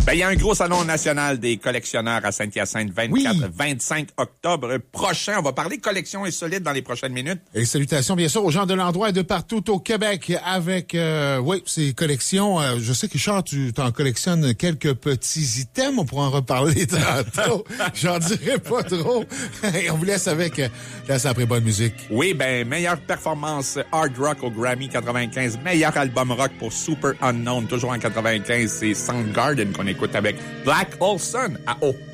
Ben, il y a un gros salon national des collectionneurs à Saint-Hyacinthe, 24-25 octobre prochain. On va parler collection insolite dans les prochaines minutes. Et salutations, bien sûr, aux gens de l'endroit et de partout au Québec avec, ces collections. Je sais que, Richard, tu t'en collectionnes quelques petits items. On pourra en reparler tantôt. J'en dirai pas trop. Et on vous laisse avec la après bonne musique. Oui, ben, meilleure performance hard rock au Grammy 95. Meilleur album rock pour Super Unknown, toujours en 95. C'est Soundgarden qu'on écoute avec Black Hole Sun à haut.